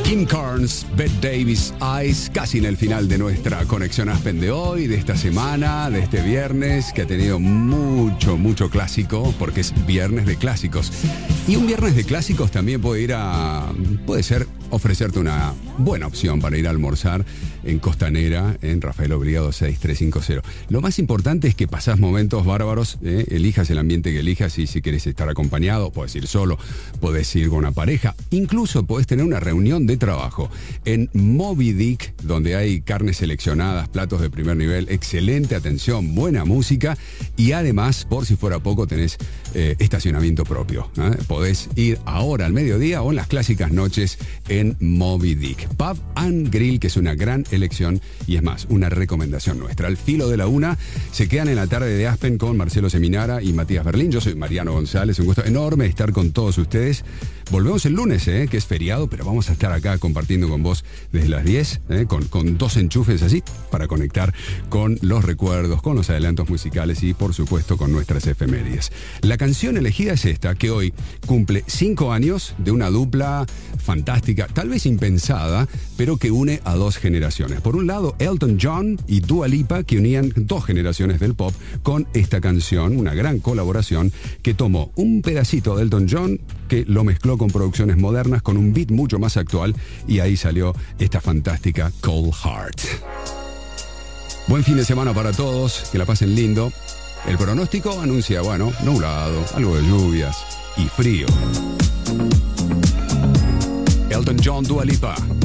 Kim Carnes, Bette Davis, Eyes, casi en el final de nuestra conexión Aspen de hoy, de esta semana, de este viernes, que ha tenido mucho clásico, porque es viernes de clásicos. Y un viernes de clásicos también puede ser ofrecerte una buena opción para ir a almorzar en Costanera, en Rafael Obligado 6350. Lo más importante es que pasás momentos bárbaros, elijas el ambiente que elijas, y si querés estar acompañado, podés ir solo, podés ir con una pareja, incluso podés tener una reunión de trabajo en Moby Dick, donde hay carnes seleccionadas, platos de primer nivel, excelente atención, buena música, y además, por si fuera poco, tenés estacionamiento propio. Podés ir ahora al mediodía o en las clásicas noches en Moby Dick. Pub and Grill, que es una gran elección, y es más, una recomendación nuestra. Al filo de la una, se quedan en la tarde de Aspen con Marcelo Seminara y Matías Berlín. Yo soy Mariano González, un gusto enorme estar con todos ustedes. Volvemos el lunes, que es feriado, pero vamos a estar acá compartiendo con vos desde las 10, con dos enchufes así, para conectar con los recuerdos, con los adelantos musicales y, por supuesto, con nuestras efemérides. La canción elegida es esta, que hoy cumple 5 años de una dupla fantástica, tal vez impensada, pero que une a dos generaciones. Por un lado, Elton John y Dua Lipa, que unían dos generaciones del pop con esta canción, una gran colaboración que tomó un pedacito de Elton John, que lo mezcló con producciones modernas, con un beat mucho más actual, y ahí salió esta fantástica Cold Heart. Buen fin de semana para todos, que la pasen lindo. El pronóstico anuncia, nublado, algo de lluvias y frío. Elton John, Dua Lipa.